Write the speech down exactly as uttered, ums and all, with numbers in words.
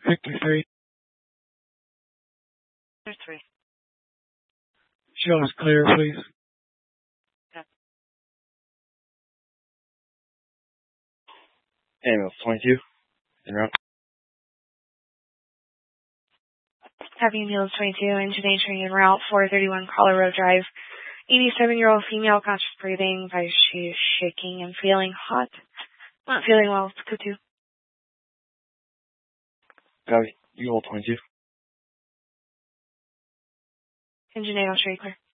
Victor three. There's three. Show us clear, please. Yeah. Ambulance twenty-two. En route. Heavy Ambulance twenty-two, engine entering en route, four thirty-one Colorado Drive. eighty-seven-year-old female, conscious breathing, by she's shaking and feeling hot. Not feeling well. Go to. Copy. You hold twenty-two. Engine eight, I'll show you clear.